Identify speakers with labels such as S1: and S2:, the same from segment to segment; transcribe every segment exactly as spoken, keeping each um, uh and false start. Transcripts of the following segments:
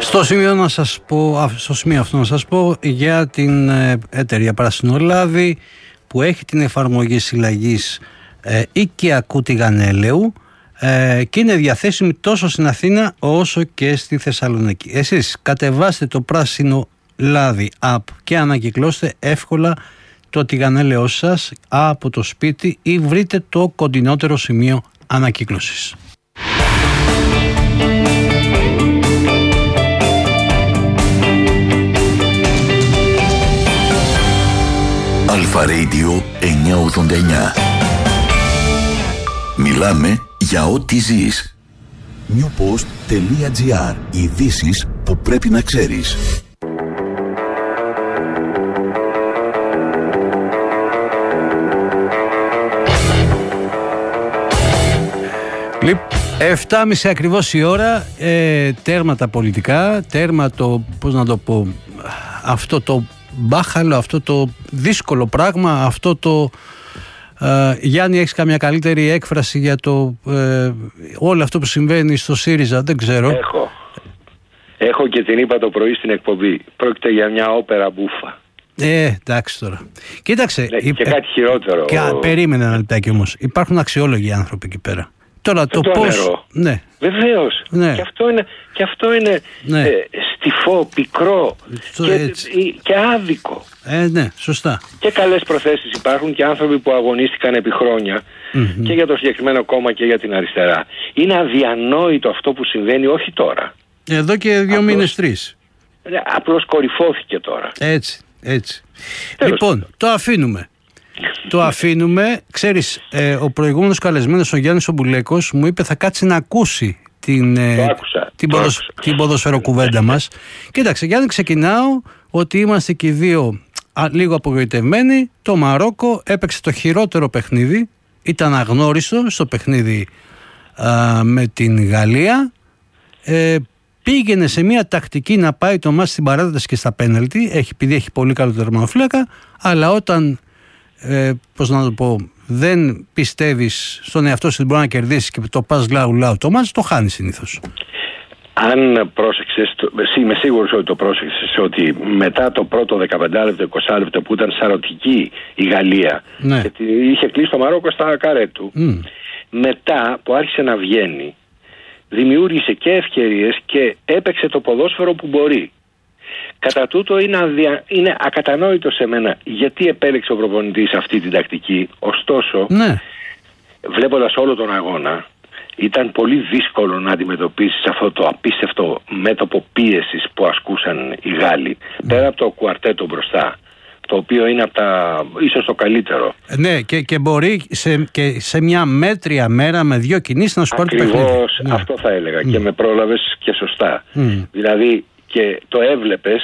S1: Στο σημείο, να σας πω, στο σημείο αυτό να σας πω για την ε, εταιρεία Πράσινο Λάδι που έχει την εφαρμογή συλλαγής ε, οικιακού τηγανέλαιου ε, και είναι διαθέσιμη τόσο στην Αθήνα όσο και στη Θεσσαλονίκη. Εσείς κατεβάστε το Πράσινο Λάδι app και ανακυκλώστε εύκολα το τηγανέλαιό σας από το σπίτι ή βρείτε το κοντινότερο σημείο ανακύκλωσης.
S2: Αλφα Radio εννιακόσια ογδόντα εννιά. Μιλάμε για ό,τι ζεις. newpost.gr. Ειδήσεις που πρέπει να ξέρεις.
S1: εφτά και μισή ακριβώς η ώρα, ε, τέρμα τα πολιτικά, τέρμα το, πώς να το πω, αυτό το μπάχαλο, αυτό το δύσκολο πράγμα, αυτό το... Ε, Γιάννη, έχεις καμιά καλύτερη έκφραση για το ε, όλο αυτό που συμβαίνει στο ΣΥΡΙΖΑ? Δεν ξέρω.
S3: Έχω. Έχω και την είπα το πρωί στην εκπομπή. Πρόκειται για μια όπερα μπούφα.
S1: Ε, εντάξει τώρα. Κοίταξε.
S3: Ναι,
S1: υπ...
S3: Και κάτι χειρότερο.
S1: Και, περίμενε ένα λεπτάκι όμως. Υπάρχουν αξιόλογοι άνθρωποι εκεί πέρα. Τώρα το, το πώς... Ναι.
S3: Βεβαίως.
S1: Ναι.
S3: Και αυτό είναι, και αυτό είναι
S1: ναι.
S3: ε, στιφό, πικρό
S1: το,
S3: και, και άδικο.
S1: Ε, ναι, σωστά.
S3: Και καλές προθέσεις υπάρχουν και άνθρωποι που αγωνίστηκαν επί χρόνια mm-hmm. και για το συγκεκριμένο κόμμα και για την αριστερά. Είναι αδιανόητο αυτό που συμβαίνει, όχι τώρα.
S1: Εδώ και δύο απλώς, μήνες, τρεις.
S3: Απλώς κορυφώθηκε τώρα.
S1: Έτσι, έτσι. Τέλος. Λοιπόν, το αφήνουμε. Το αφήνουμε. Ξέρεις, ε, ο προηγούμενος καλεσμένος, ο Γιάννης ο Μπουλέκος, μου είπε θα κάτσει να ακούσει την, ε,
S3: άκουσα,
S1: την, ποδοσ, την ποδοσφαιροκουβέντα μας. Κοίταξε, Γιάννη, ξεκινάω ότι είμαστε και οι δύο α, λίγο απογοητευμένοι. Το Μαρόκο έπαιξε το χειρότερο παιχνίδι. Ήταν αγνώριστο στο παιχνίδι α, με την Γαλλία. Ε, πήγαινε σε μια τακτική να πάει το μάτς στην παράταση και στα πέναλτι, έχει, επειδή έχει πολύ καλό τερματοφύλακα, αλλά όταν ε, πώς να το πω, δεν πιστεύεις στον εαυτό σου ότι μπορεί να κερδίσεις και το πας λαου λαου το μάτς, το χάνεις συνήθως.
S3: Αν πρόσεξες, είμαι σίγουρος ότι το πρόσεξες, ότι μετά το πρώτο δεκαπέντε λεπτό, είκοσι λεπτό που ήταν σαρωτική η Γαλλία,
S1: ναι.
S3: και είχε κλείσει το Μαρόκο στα καρέ του, mm. μετά που άρχισε να βγαίνει, δημιούργησε και ευκαιρίες και έπαιξε το ποδόσφαιρο που μπορεί. Κατά τούτο είναι, αδια... είναι ακατανόητο σε μένα γιατί επέλεξε ο προπονητής αυτή την τακτική. Ωστόσο, ναι. βλέποντας όλο τον αγώνα, ήταν πολύ δύσκολο να αντιμετωπίσεις αυτό το απίστευτο μέτωπο πίεσης που ασκούσαν οι Γάλλοι. Mm. Πέρα από το κουαρτέτο μπροστά, το οποίο είναι από τα, ίσως το καλύτερο.
S1: Ναι, και, και μπορεί σε, και σε μια μέτρια μέρα με δύο κινήσεις να σου πάρει το παιχνίδι.
S3: Ακριβώς, αυτό θα έλεγα. Mm. Και με πρόλαβες και σωστά. Mm. Δηλαδή, και το έβλεπες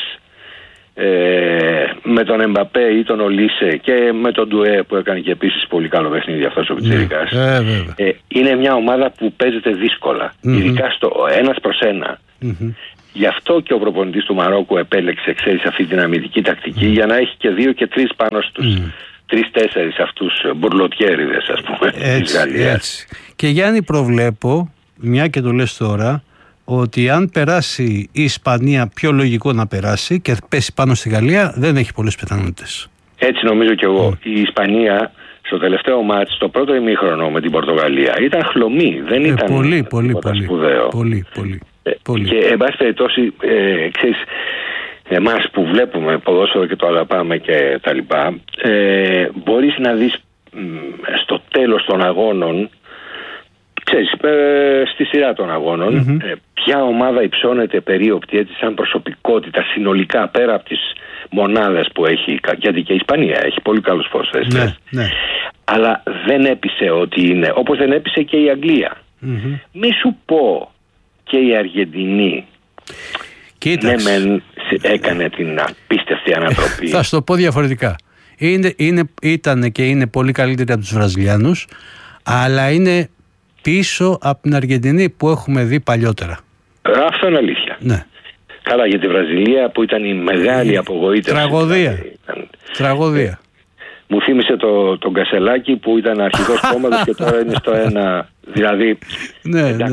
S3: ε, με τον Εμπαπέ ή τον Ολίσε και με τον Ντουέ που έκανε και επίσης πολύ καλό παιχνίδι αυτός ο Πιτσιρικάς.
S1: Ε,
S3: ε, είναι μια ομάδα που παίζεται δύσκολα, mm-hmm. ειδικά στο ένας προς ένα. Mm-hmm. Γι' αυτό και ο προπονητής του Μαρόκου επέλεξε, ξέρεις, αυτή την αμυντική τακτική mm. για να έχει και δύο και τρεις πάνω στους mm. τρεις-τέσσερις αυτούς μπουρλοτιέριδες, ας πούμε, της Γαλλίας.
S1: Έτσι. Και Γιάννη, προβλέπω, μια και το λες τώρα, ότι αν περάσει η Ισπανία, πιο λογικό να περάσει και πέσει πάνω στη Γαλλία, δεν έχει πολλές πιθανότητες.
S3: Έτσι νομίζω κι εγώ. Mm. Η Ισπανία στο τελευταίο μάτς, το πρώτο ημίχρονο με την Πορτογαλία, ήταν χλωμή, δεν
S1: ε,
S3: ήταν
S1: πολύ, πολύ, πολύ,
S3: σπουδαίο.
S1: Πολύ, πολύ,
S3: ε,
S1: πολύ.
S3: Και εν πάση περιπτώσει, ε, ξέρεις, εμάς που βλέπουμε ποδόσφαιρο και το αγαπάμε και τα λοιπά, ε, μπορείς να δεις μ, στο τέλος των αγώνων, ξέρεις, ε, στη σειρά των αγώνων, mm-hmm. ε, ποια ομάδα υψώνεται περίοπτη, έτσι, σαν προσωπικότητα συνολικά, πέρα από τις μονάδες που έχει, γιατί και η Ισπανία έχει πολύ καλούς ποδοσφαιριστές.
S1: Ναι, ναι.
S3: Αλλά δεν έπεισε ότι είναι, όπως δεν έπεισε και η Αγγλία. Mm-hmm. Μη σου πω και η Αργεντινή.
S1: Κοίταξε.
S3: Ναι, μεν έκανε την απίστευτη ανατροπή.
S1: Θα σου το πω διαφορετικά. Είναι, είναι, ήταν και είναι πολύ καλύτερη από τους Βραζιλιάνους, αλλά είναι πίσω από την Αργεντινή που έχουμε δει παλιότερα.
S3: Αυτό είναι αλήθεια.
S1: Ναι.
S3: Καλά, για τη Βραζιλία που ήταν η μεγάλη η... απογοήτευση.
S1: Τραγωδία.
S3: Ήταν...
S1: Τραγωδία.
S3: Μου θύμισε το, τον Κασελάκη που ήταν αρχικός κόμματος και τώρα είναι στο ένα. Δηλαδή.
S1: Ναι, ναι.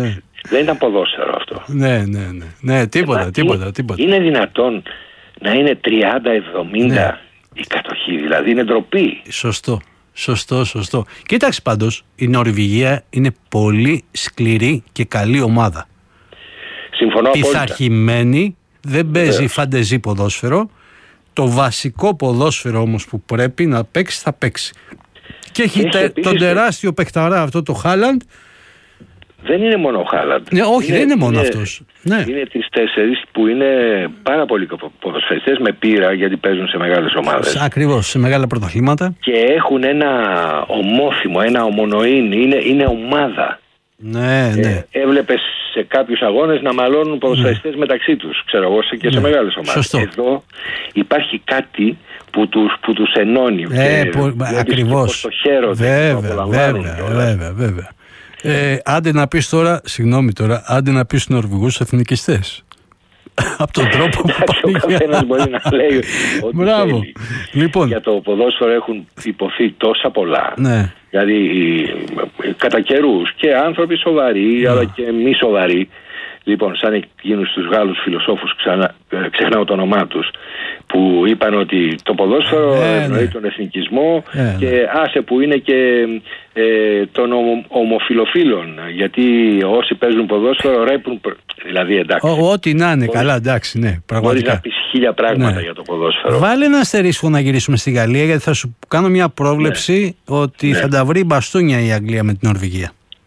S3: Δεν ήταν ποδόσφαιρο αυτό.
S1: Ναι, ναι, ναι. Ναι, τίποτα,
S3: ε,
S1: τίποτα,
S3: είναι,
S1: τίποτα.
S3: Είναι δυνατόν να είναι τριάντα εβδομήντα ναι. η κατοχή, δηλαδή είναι ντροπή.
S1: Σωστό, σωστό, σωστό. Κοίταξε πάντως, η Νορβηγία είναι πολύ σκληρή και καλή ομάδα.
S3: Συμφωνώ απόλυτα.
S1: Πειθαρχημένη, δεν παίζει φαντεζή ποδόσφαιρο. Το βασικό ποδόσφαιρο όμως που πρέπει να παίξει θα παίξει. Και έχει, έχει τε, τον τεράστιο παιχταρά αυτό το Χάλαντ.
S3: Δεν είναι μόνο ο Χάλαντ.
S1: Ναι, όχι, είναι, δεν είναι μόνο
S3: είναι,
S1: αυτός. Ναι.
S3: Είναι τις τέσσερις που είναι πάρα πολλοί ποδοσφαιριστές με πείρα, γιατί παίζουν σε μεγάλες ομάδες.
S1: Ακριβώς, σε μεγάλα πρωταθλήματα.
S3: Και έχουν ένα ομόθυμο, ένα ομονοήν, είναι, είναι ομάδα.
S1: Ναι, ναι.
S3: Ε, έβλεπες σε κάποιους αγώνες να μαλώνουν ποδοσφαιριστές ναι. μεταξύ τους, ξέρω εγώ, και σε ναι. μεγάλες ομάδες.
S1: Σωστό.
S3: Εδώ υπάρχει κάτι που τους, που τους ενώνει.
S1: Ε, που, ακριβώς.
S3: Το χαίρονται.
S1: Βέβαια, βέβαια, βέβαια, βέβαια. Ε, άντε να πεις τώρα, συγγνώμη τώρα, άντε να πεις στους Νορβηγούς εθνικιστές. Από τον τρόπο που
S3: πάει. Ο καθένας μπορεί να λέει ότι
S1: μπράβο.
S3: θέλει.
S1: Λοιπόν.
S3: Για το ποδόσφαιρο έχουν υποθεί τόσα πολλά.
S1: Ναι.
S3: Δηλαδή κατά καιρούς και άνθρωποι σοβαροί yeah. αλλά και μη σοβαροί. Λοιπόν, σαν εκείνους τους Γάλλους φιλοσόφους, ξανα, ξεχνάω το όνομά τους, που είπαν ότι το ποδόσφαιρο yeah, ευνοεί yeah. τον εθνικισμό yeah, και yeah. άσε που είναι και ε, των ομο, ομοφιλοφίλων, γιατί όσοι παίζουν ποδόσφαιρο ρέπουν, δηλαδή εντάξει.
S1: Ό, ό,τι να είναι, καλά, εντάξει, ναι, πραγματικά.
S3: Μπορείς να πεις χίλια πράγματα
S1: ναι.
S3: για το ποδόσφαιρο.
S1: Βάλε ένα αστερίσκο να γυρίσουμε στη Γαλλία, γιατί θα σου κάνω μια πρόβλεψη ναι. ότι ναι. θα τα βρει μπαστούνια η Αγγλία με την Νορβηγία.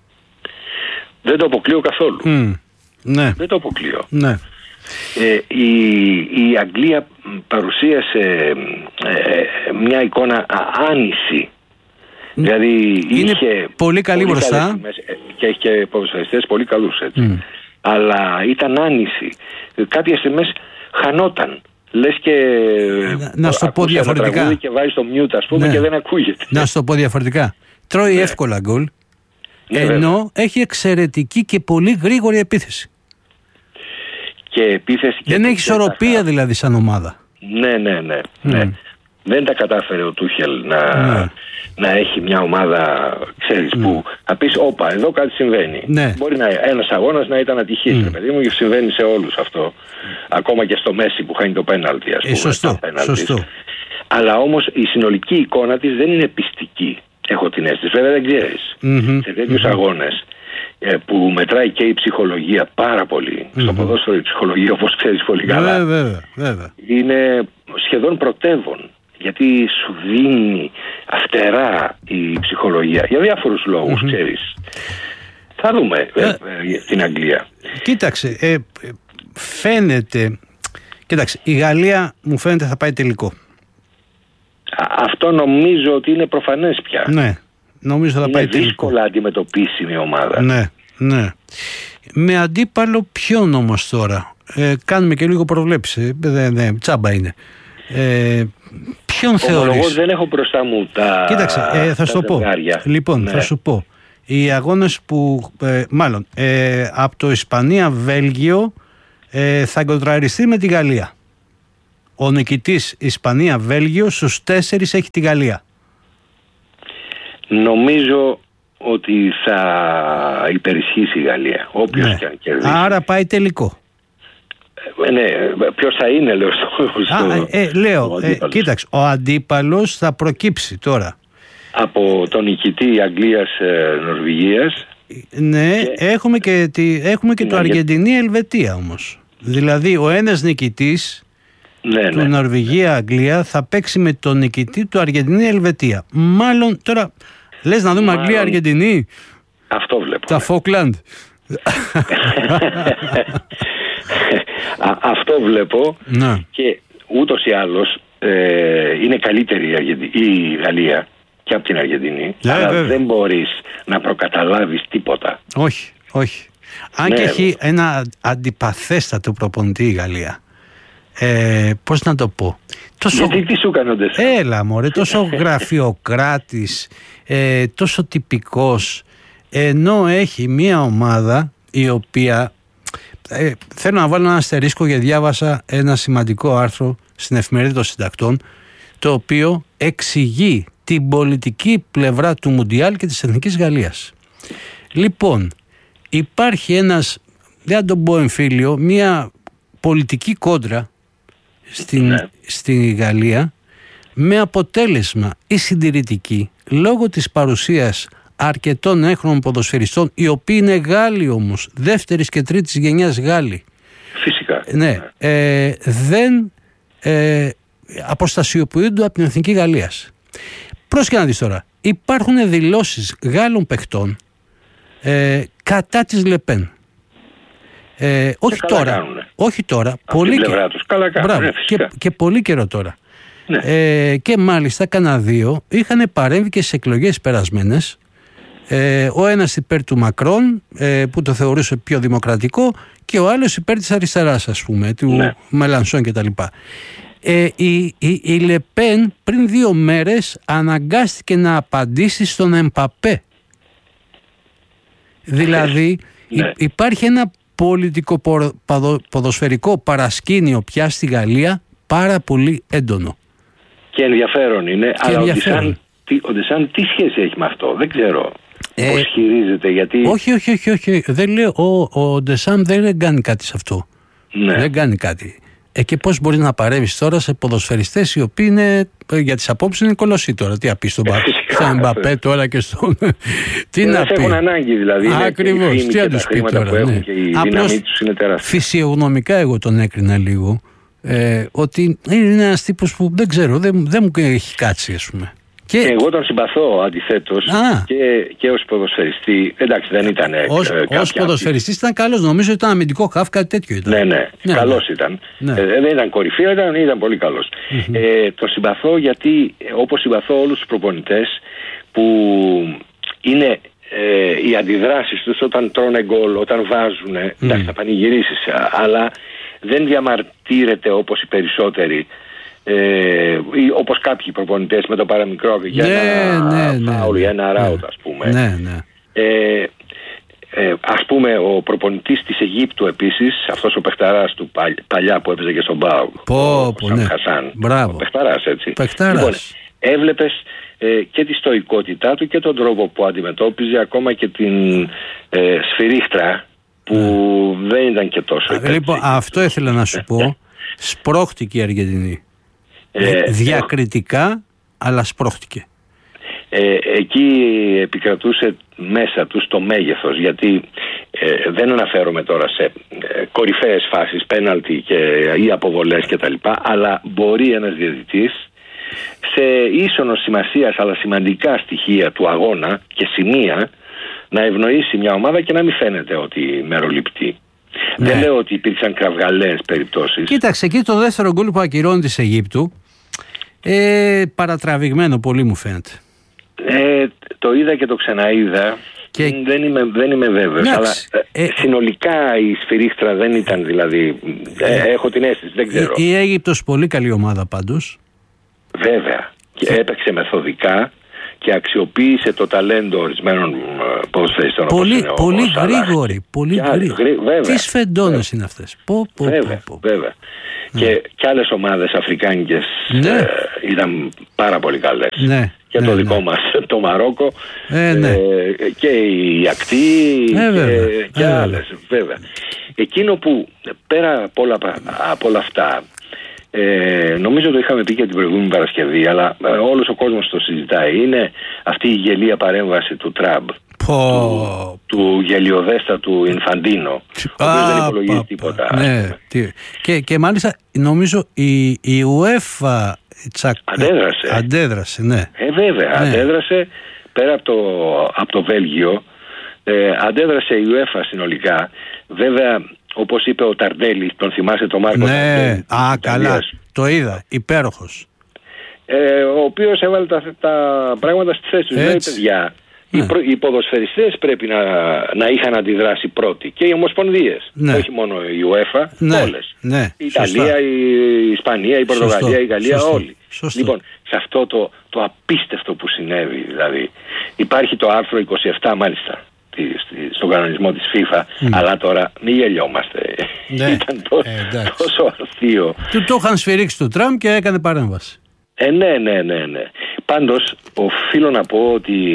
S3: Δεν το αποκλείω καθόλου.
S1: Mm. Ναι.
S3: Δεν το αποκλείω.
S1: Ναι.
S3: Ε, η, η Αγγλία παρουσίασε ε, μια εικόνα άνηση. Δηλαδή
S1: είναι
S3: είχε
S1: πολύ καλή πολύ μπροστά
S3: και έχει και ποδοσφαιριστές πολύ καλούς έτσι. Mm. Αλλά ήταν άνηση. Κάποιες στιγμές χανόταν. Λες και
S1: να, να σου το πω διαφορετικά
S3: και βάζεις το mute ας πούμε ναι. και δεν ακούγεται.
S1: Να σου το πω διαφορετικά. Τρώει ναι. εύκολα γκολ ναι, ενώ βέβαια. έχει εξαιρετική και πολύ γρήγορη επίθεση.
S3: Και επίθεση και
S1: δεν έχει ισορροπία δηλαδή σαν ομάδα.
S3: Ναι, ναι, ναι. Mm. ναι. Δεν τα κατάφερε ο Τούχελ να, ναι. να έχει μια ομάδα, ξέρεις, mm. που θα πεις, όπα, εδώ κάτι συμβαίνει. Ναι. Μπορεί να, ένας αγώνας να ήταν ατυχής, mm. παιδί μου, και συμβαίνει σε όλους αυτό. Mm. Ακόμα και στο Μέση που χάνει το πέναλτι, ας πούμε. Ε,
S1: σωστό, σωστό.
S3: Αλλά όμως η συνολική εικόνα της δεν είναι πιστική, έχω την αίσθηση. Βέβαια δεν ξέρεις. Mm-hmm. Σε τέτοιους mm-hmm. αγώνες που μετράει και η ψυχολογία πάρα πολύ. Mm-hmm. Στο ποδόσφαιρο η ψυχολογία, όπως ξέρεις πολύ καλά,
S1: βέβαια, βέβαια.
S3: είναι σχεδόν πρωτεύον. Γιατί σου δίνει αυτερά η ψυχολογία. Για διάφορους λόγους, mm-hmm. ξέρεις. Θα δούμε ε, ε, ε, την Αγγλία.
S1: Κοίταξε, ε, φαίνεται... Κοίταξε, η Γαλλία μου φαίνεται θα πάει τελικό.
S3: Α, αυτό νομίζω ότι είναι προφανές πια.
S1: Ναι, νομίζω θα
S3: είναι
S1: πάει τελικό.
S3: Είναι δύσκολα αντιμετωπίσιμη ομάδα.
S1: Ναι, ναι. Με αντίπαλο ποιον όμως τώρα. Ε, κάνουμε και λίγο προβλέψεις. Ναι, ναι, τσάμπα είναι. Ε, ποιον θεωρείς?
S3: Εγώ δεν έχω μπροστά μου τα
S1: Κοίταξε, ε, θα σου το πω. Λοιπόν, ναι. θα σου πω. Οι αγώνες που, ε, μάλλον, ε, από το Ισπανία-Βέλγιο ε, θα κοντραριστεί με τη Γαλλία. Ο νικητής Ισπανία-Βέλγιο στους τέσσερις έχει τη Γαλλία.
S3: Νομίζω ότι θα υπερισχύσει η Γαλλία, όποιος
S1: ναι.
S3: και αν κερδίσει.
S1: Άρα πάει τελικό.
S3: Ναι, ποιος θα είναι, λέω στο, στο
S1: Α, ε, λέω, ε, κοίταξε, ο αντίπαλος θα προκύψει τώρα.
S3: Από τον νικητή Αγγλίας-Νορβηγίας.
S1: Ναι, και... έχουμε και, τη, έχουμε και το Αργεντινή-Ελβετία όμως. Δηλαδή ο ένας νικητής ναι, του ναι. Νορβηγία-Αγγλία θα παίξει με τον νικητή του Αργεντινή-Ελβετία. Μάλλον τώρα, λες να δούμε Μάλλον... Αγγλία-Αργεντινή.
S3: Αυτό βλέπω.
S1: Τα Φόκλαντ.
S3: Α, αυτό βλέπω
S1: να.
S3: Και ούτως ή άλλως ε, είναι καλύτερη η, Αργεντι... η Γαλλία και από την Αργεντινή, yeah, αλλά βέβαια. δεν μπορείς να προκαταλάβεις τίποτα.
S1: Όχι, όχι. Αν ναι, και έχει ένα αντιπαθέστατο προπονητή η Γαλλία. Ε, πώς να το πω.
S3: Τόσο... Γιατί τι σου κάνονται?
S1: Έλα μωρέ, τόσο γραφειοκράτης, ε, τόσο τυπικός, ενώ έχει μια ομάδα η οποία... Ε, θέλω να βάλω ένα αστερίσκο γιατί διάβασα ένα σημαντικό άρθρο στην Εφημερίδα των Συντακτών, το οποίο εξηγεί την πολιτική πλευρά του Μουντιάλ και της Εθνικής Γαλλίας. Λοιπόν, υπάρχει ένας, δεν το πω εμφύλιο, μια πολιτική κόντρα στην, ναι. στη Γαλλία, με αποτέλεσμα η συντηρητική, λόγω της παρουσίας αρκετών έγχρονων ποδοσφαιριστών, οι οποίοι είναι Γάλλοι όμως, δεύτερης και τρίτης γενιάς Γάλλοι.
S3: Φυσικά.
S1: Ναι, ε, δεν ε, αποστασιοποιούνται από την Εθνική Γαλλίας. Πρόσεχε να δεις τώρα, υπάρχουν δηλώσεις Γάλλων παιχτών ε, κατά της Λεπέν. Ε, όχι, τώρα, όχι τώρα, πολύ και...
S3: Καλά κάνουν,
S1: Μπράβο,
S3: ναι,
S1: και, και πολύ καιρό τώρα.
S3: Ναι.
S1: Ε, και μάλιστα κανένα δύο είχαν παρέμβει και σε εκλογές περασμένες. Ε, ο ένας υπέρ του Μακρόν, ε, που το θεωρούσε πιο δημοκρατικό, και ο άλλος υπέρ της αριστεράς, ας πούμε, του ναι. Μελανσόν κτλ. Ε, η, η, η Λεπέν πριν δύο μέρες αναγκάστηκε να απαντήσει στον Εμπαπέ. Δηλαδή ναι. υ, υπάρχει ένα πολιτικό ποδοσφαιρικό παρασκήνιο πια στη Γαλλία πάρα πολύ έντονο.
S3: Και ενδιαφέρον είναι,
S1: και
S3: αλλά
S1: ενδιαφέρον.
S3: ο Ντεσάν τι σχέση έχει με αυτό, δεν ξέρω. Ε, πώς χειρίζεται, γιατί...
S1: Όχι, όχι, όχι, όχι. Δεν λέω, ο, ο Ντεσάν δεν κάνει κάτι σε αυτό.
S3: Ναι.
S1: Δεν κάνει κάτι. Ε, και πώς μπορεί να παρέμβεις τώρα σε ποδοσφαιριστές οι οποίοι είναι, για τις απόψεις είναι κολοσσοί τώρα. Τι να πει στον Εμπαπέ τώρα και στον... Τι
S3: ε,
S1: να πει.
S3: Έχουν ανάγκη δηλαδή.
S1: Ακριβώς. Τι να τους πει τώρα. Ναι.
S3: Και η δύναμή τους είναι τεράστια.
S1: Φυσιογνωμικά εγώ τον έκρινα λίγο. Ε, ότι είναι ένας τύπος που δεν ξέρω, δεν, δεν μου έχει κάτσει, ας πούμε.
S3: Και... και εγώ τον συμπαθώ αντιθέτως και, και ως ποδοσφαιριστή. Εντάξει, δεν ήταν.
S1: Ως, ως ποδοσφαιριστής ήταν καλός. Νομίζω ότι ήταν αμυντικό χαφ, κάτι τέτοιο ήταν.
S3: Ναι, ναι, ναι καλός ναι. ήταν. Ναι. Ε, δεν ήταν κορυφή, ήταν, ήταν πολύ καλός. Mm-hmm. Ε, τον συμπαθώ γιατί, όπως συμπαθώ όλους τους προπονητές που είναι ε, οι αντιδράσεις τους όταν τρώνε γκολ, όταν βάζουν. Mm. Εντάξει, θα πανηγυρίσεις, αλλά δεν διαμαρτύρεται όπως οι περισσότεροι. Ε, όπως κάποιοι προπονητές με το παραμικρό για
S1: ναι,
S3: ένα
S1: ναι,
S3: φάουλ, για ένα
S1: ναι,
S3: ράουτ, ας πούμε.
S1: Ναι, ναι.
S3: Ε, ε, ας πούμε ο προπονητής της Αιγύπτου επίσης, αυτός ο παιχταράς του παλιά που έπαιζε και στον ΠΑΟΚ,
S1: ο
S3: Σαν Χασάν,
S1: μπράβο.
S3: Ο παιχταράς, έτσι.
S1: Παιχταράς.
S3: Λοιπόν, έβλεπες ε, και τη στοικότητά του και τον τρόπο που αντιμετώπιζε, ακόμα και την ε, σφυρίχτρα που mm. δεν ήταν και τόσο υπέρ.
S1: Λοιπόν, αυτό ήθελα να σου πω. Σπρώχτηκε η Αργεντινή. Ε, διακριτικά, ε, αλλά σπρώχτηκε.
S3: Ε, εκεί επικρατούσε μέσα τους το μέγεθος, γιατί ε, δεν αναφέρομαι τώρα σε ε, κορυφαίες φάσεις, πέναλτι και, ή αποβολές κτλ, αλλά μπορεί ένας διαιτητής σε ίσονος σημασίας αλλά σημαντικά στοιχεία του αγώνα και σημεία να ευνοήσει μια ομάδα και να μην φαίνεται ότι μεροληπτεί. Ναι. Δεν λέω ότι υπήρξαν κραυγαλαίες περιπτώσεις.
S1: Κοίταξε, εκεί το δεύτερο γκολ που ακυρώνει της Αιγύπτου, ε, παρατραβηγμένο πολύ μου φαίνεται.
S3: Ε, το είδα και το ξαναείδα. Και... Δεν, είμαι, δεν είμαι βέβαιος. Αλλά ε, συνολικά η σφυρίχτρα δεν ήταν, δηλαδή. Ε, ε, έχω την αίσθηση, δεν ξέρω.
S1: Η, η Αίγυπτος πολύ καλή ομάδα πάντως.
S3: Βέβαια. Και έπαιξε μεθοδικά και αξιοποίησε το ταλέντο ορισμένων ποδοσφαιριστών.
S1: Πολύ, πολύ γρήγορη. Πολύ γρήγορη. Τι σφεντώνες είναι αυτές. Πω, πω,
S3: βέβαια,
S1: πω, πω.
S3: βέβαια. Ναι. Και, και άλλες ομάδες αφρικάνικες ναι. ε, ήταν πάρα πολύ καλές.
S1: Ναι.
S3: Και
S1: ναι,
S3: το δικό
S1: ναι.
S3: μας το Μαρόκο
S1: ε, ναι.
S3: ε, και η Ακτή
S1: ε,
S3: και, και ε, άλλες βέβαια. Εκείνο που πέρα από όλα, από όλα αυτά, ε, νομίζω το είχαμε πει και την προηγούμενη Παρασκευή, αλλά ε, όλος ο κόσμος το συζητάει, είναι αυτή η γελία παρέμβαση του Τραμπ, του, του γελιοδέστατου Ινφαντίνο, ο οποίος δεν υπολογίζει τίποτα.
S1: Ναι, και, και μάλιστα νομίζω η, η UEFA τσακ...
S3: αντέδρασε.
S1: Αντέδρασε, ναι.
S3: Ε, βέβαια, ναι. αντέδρασε πέρα από το, από το Βέλγιο, ε, αντέδρασε η UEFA συνολικά. Βέβαια, όπως είπε ο Ταρντέλη, τον θυμάσαι τον Μάρκο?
S1: Ναι, α, καλά, το είδα, υπέροχος.
S3: Ε, ο οποίος έβαλε τα, τα πράγματα στη θέση τους. Δηλαδή, παιδιά, ναι. οι, προ, οι ποδοσφαιριστές πρέπει να, να είχαν αντιδράσει πρώτοι. Και οι ομοσπονδίες, ναι. όχι μόνο η UEFA, ναι. όλες.
S1: Ναι.
S3: Η Ιταλία, σωστά. η Ισπανία, η Πορτογαλία, σωστό. η Γαλλία, σωστό. όλοι. Σωστό. Λοιπόν, σε αυτό το, το απίστευτο που συνέβη, δηλαδή, υπάρχει το άρθρο είκοσι επτά μάλιστα στον κανονισμό της FIFA, mm. αλλά τώρα μην γελιόμαστε.
S1: Ναι.
S3: Ήταν τόσο, ε, τόσο αστείο.
S1: Του το είχαν σφυρίξει του Τραμπ και έκανε παρέμβαση.
S3: Ε, ναι, ναι, ναι, ναι. Πάντως, οφείλω να πω ότι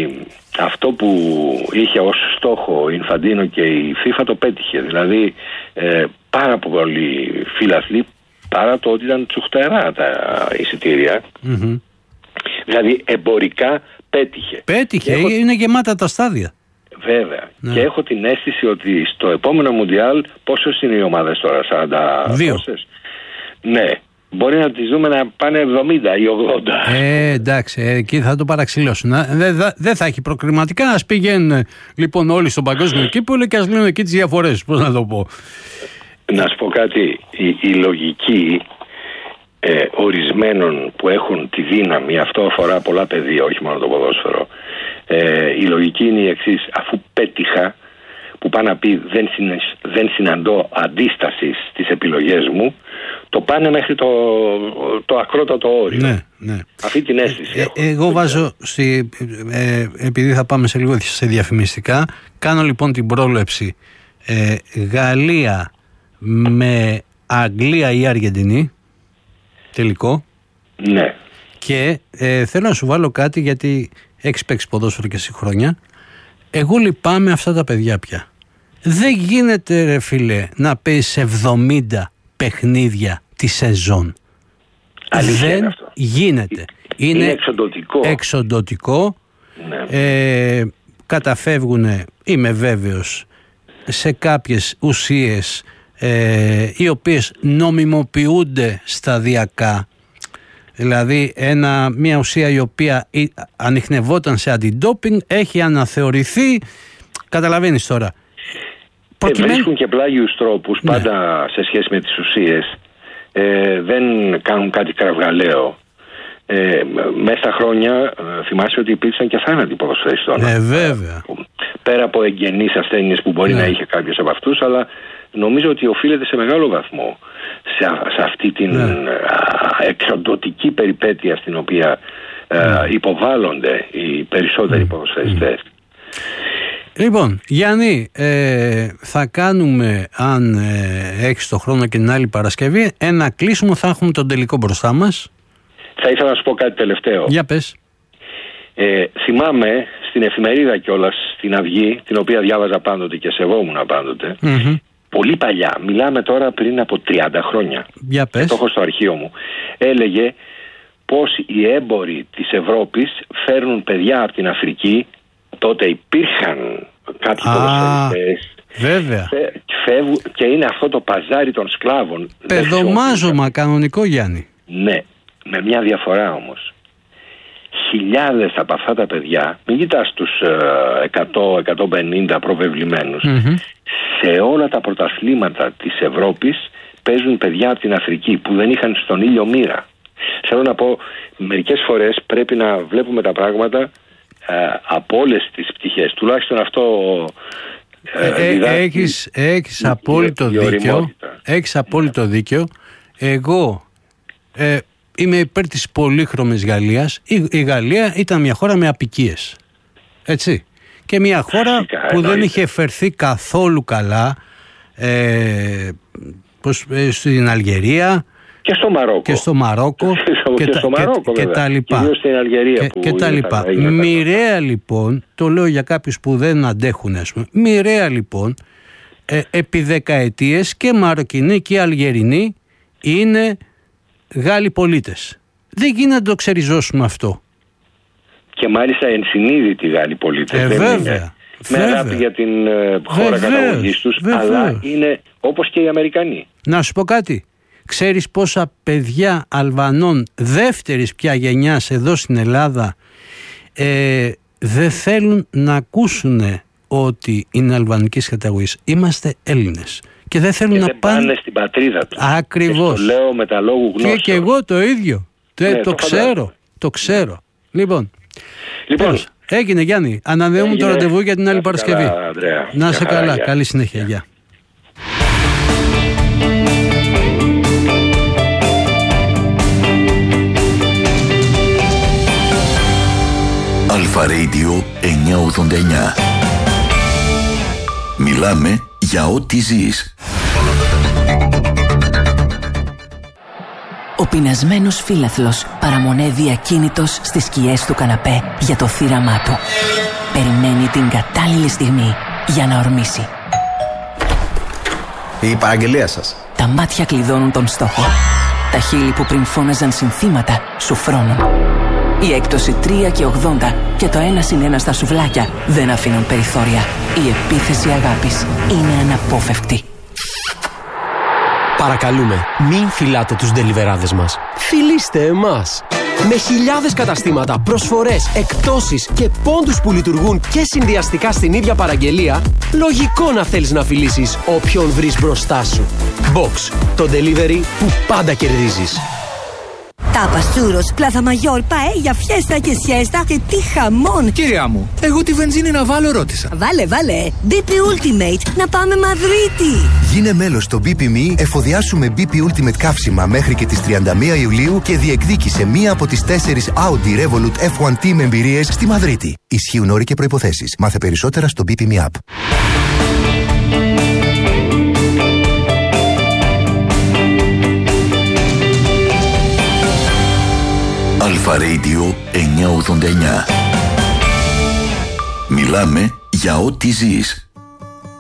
S3: αυτό που είχε ως στόχο ο Ινφαντίνο και η FIFA το πέτυχε. Δηλαδή ε, πάρα πολλοί φιλαθλοί, παρά το ότι ήταν τσουχτερά τα εισιτήρια, mm-hmm. δηλαδή εμπορικά πέτυχε.
S1: Πέτυχε,
S3: έχω...
S1: είναι γεμάτα τα στάδια.
S3: Βέβαια. Ναι. Και έχω την αίσθηση ότι στο επόμενο Μουντιάλ, πόσες είναι οι ομάδες τώρα, σαράντα
S1: δύο.
S3: Ναι. Μπορεί να τις δούμε να πάνε εβδομήντα ή ογδόντα.
S1: Ε, εντάξει, εκεί θα το παραξηλώσουν. Δεν δε, δε θα έχει προκριματικά. Ας πηγαίνουν λοιπόν όλοι στον παγκόσμιο κύπελλο και ας λύνουν εκεί τις διαφορές. Πώς να το πω.
S3: Να σου πω κάτι. Η, η λογική ε, ορισμένων που έχουν τη δύναμη, αυτό αφορά πολλά πεδία, όχι μόνο το ποδόσφαιρο. Ε, η λογική είναι η εξής. Αφού πέτυχα, που πάει να πει δεν, συνε, δεν συναντώ αντίσταση στις επιλογές μου, το πάνε μέχρι το, το ακρότατο όριο.
S1: Ναι, ναι.
S3: Αυτή την αίσθηση
S1: ε,
S3: έχω.
S1: ε, Εγώ βάζω, στη, ε, επειδή θα πάμε σε λίγο σε διαφημιστικά, κάνω λοιπόν την πρόληψη ε, Γαλλία με Αγγλία ή Αργεντινή, τελικό.
S3: Ναι.
S1: Και ε, θέλω να σου βάλω κάτι, γιατί έχεις παίξει ποδόσφαιρο και εσύ χρόνια. Εγώ λυπάμαι αυτά τα παιδιά πια. Δεν γίνεται, ρε φίλε, να παίζεις εβδομήντα παιχνίδια τη σεζόν.
S3: Αλήθεια.
S1: Δεν
S3: είναι αυτό.
S1: γίνεται.
S3: Είναι,
S1: είναι
S3: εξοντωτικό.
S1: εξοντωτικό.
S3: Ναι.
S1: Ε, καταφεύγουν, είμαι βέβαιος, σε κάποιες ουσίες ε, οι οποίες νομιμοποιούνται σταδιακά. Δηλαδή ένα, μια ουσία η οποία ανιχνευόταν σε αντιντόπινγκ έχει αναθεωρηθεί. Καταλαβαίνεις τώρα.
S3: Προκειμένου... Βρίσκουν και πλάγιους τρόπους, ναι. πάντα σε σχέση με τις ουσίες. Ε, δεν κάνουν κάτι κραυγαλαίο. Ε, μέσα στα χρόνια ε, θυμάσαι ότι υπήρξαν και θάνατοι ποδοσφαιριστών.
S1: Ναι, βέβαια.
S3: Πέρα από εγγενείς ασθένειες που μπορεί ναι. να είχε κάποιος από αυτούς, αλλά νομίζω ότι οφείλεται σε μεγάλο βαθμό σε, σε αυτή την ναι. εξοντωτική περιπέτεια στην οποία ναι. ε, υποβάλλονται οι περισσότεροι ναι. ποδοσφαιριστές.
S1: Λοιπόν, Γιάννη, ε, θα κάνουμε, αν ε, έχεις το χρόνο και την άλλη Παρασκευή, ένα κλείσιμο, θα έχουμε τον τελικό μπροστά μας.
S3: Θα ήθελα να σου πω κάτι τελευταίο.
S1: Για πες.
S3: Ε, θυμάμαι στην εφημερίδα κιόλας, στην Αυγή, την οποία διάβαζα πάντοτε και σεβόμουν πάντοτε, mm-hmm. πολύ παλιά, μιλάμε τώρα πριν από τριάντα χρόνια.
S1: Για πες.
S3: Το έχω στο αρχείο μου. Έλεγε πως οι έμποροι της Ευρώπης φέρνουν παιδιά από την Αφρική. Τότε υπήρχαν κάποιοι ποδοσφαιριστές.
S1: Βέβαια.
S3: Φεύγουν, και είναι αυτό το παζάρι των σκλάβων.
S1: Παιδομάζωμα κανονικό, Γιάννη.
S3: Ναι, με μια διαφορά όμως. Χιλιάδες από αυτά τα παιδιά, μην κοιτάς τους εκατό με εκατόν πενήντα προβεβλημένους, mm-hmm. σε όλα τα πρωταθλήματα της Ευρώπης παίζουν παιδιά από την Αφρική που δεν είχαν στον ήλιο μοίρα. Θέλω να πω, μερικές φορές πρέπει να βλέπουμε τα πράγματα Ε, από όλες τις πτυχές. Τουλάχιστον αυτό ε,
S1: ε, ε, έχεις, έχεις απόλυτο δίκιο. Έχεις απόλυτο δίκιο. Εγώ ε, είμαι υπέρ της πολύχρωμης Γαλλίας. Η, η Γαλλία ήταν μια χώρα με απικίες. Έτσι. Και μια χώρα Φυσικά, που εννοείται. δεν είχε φερθεί καθόλου καλά ε, πως, ε, στην Αλγερία
S3: και στο Μαρόκο
S1: και στο Μαρόκο και, και, στο Μαρόκο, και, και τα λοιπά
S3: κυρίως στην Αλγερία
S1: και,
S3: που
S1: και τα λοιπά. Μοιραία λοιπόν, το λέω για κάποιους που δεν αντέχουν, ας πούμε, μοιραία λοιπόν ε, επί δεκαετίες και Μαροκινοί και Αλγερινοί είναι Γάλλοι πολίτες. Δεν γίνεται να το ξεριζώσουμε αυτό.
S3: Και μάλιστα ενσυνείδητοι Γάλλοι πολίτες.
S1: Ε,
S3: δεν
S1: βέβαια.
S3: Είναι με αγάπη για την ε, χώρα καταγωγής τους,
S1: βεβαίως.
S3: Αλλά είναι όπως και οι Αμερικανοί.
S1: Να σου πω κάτι. Ξέρεις πόσα παιδιά Αλβανών δεύτερης πια γενιάς εδώ στην Ελλάδα ε, δεν θέλουν να ακούσουν ότι είναι αλβανικής καταγωγής. Είμαστε Έλληνες. Και δεν θέλουν
S3: και
S1: να
S3: δεν
S1: πάνε...
S3: πάνε στην πατρίδα τους.
S1: Ακριβώς.
S3: Και το λέω με τα λόγου γνώσεως.
S1: Και, και εγώ το ίδιο. Ναι, το, το ξέρω. Το ξέρω. Λοιπόν,
S3: λοιπόν
S1: τέλος, έγινε Γιάννη. Ανανεώνουμε το ραντεβού για την άλλη Παρασκευή.
S3: Καλά, Ανδρέα.
S1: Να είσαι καλά.
S3: Χαρά,
S1: καλή συνέχεια. Γεια.
S2: Αλφα Radio εννιακόσια ογδόντα εννιά. Μιλάμε για ό,τι ζεις.
S4: Ο πεινασμένος φύλαθλος παραμονεύει ακίνητος στις σκιές του καναπέ για το θύραμά του. περιμένει την κατάλληλη στιγμή για να ορμήσει.
S5: Η παραγγελία σας.
S4: Τα μάτια κλειδώνουν τον στόχο. Τα χείλη που πριν φώναζαν συνθήματα σου φρώνουν. Η έκπτωση τρία και ογδόντα και το ένα συν ένα στα σουβλάκια δεν αφήνουν περιθώρια. Η επίθεση αγάπης είναι αναπόφευκτη.
S6: Παρακαλούμε, μην φυλάτε τους ντελιβεράδες μας. Φιλήστε εμάς. Με χιλιάδες καταστήματα, προσφορές, εκπτώσεις και πόντους που λειτουργούν και συνδυαστικά στην ίδια παραγγελία, λογικό να θέλεις να φιλήσεις όποιον βρεις μπροστά σου. Box, το delivery που πάντα κερδίζεις.
S7: Τάπα, τσούρος, πλάθα μαγιόρ, παέλια, φιέστα και σιέστα και τι χαμόν!
S8: Κυρία μου, εγώ τη βενζίνη να βάλω ρώτησα.
S7: Βάλε, βάλε! μπι πι Ultimate, να πάμε Μαδρίτη!
S9: Γίνε μέλος στο μπι πι εμ ι, εφοδιάσου με μπι πι Ultimate καύσιμα μέχρι και τις τριάντα μία Ιουλίου και διεκδίκησε μία από τις τέσσερις Audi Revolut εφ ουάν Team εμπειρίες στη Μαδρίτη. Ισχύουν όροι και προϋποθέσεις. Μάθε περισσότερα στο μπι πι εμ ι App.
S2: Αλφα Radio εννιακόσια ογδόντα εννιά. Μιλάμε για ό,τι ζεις.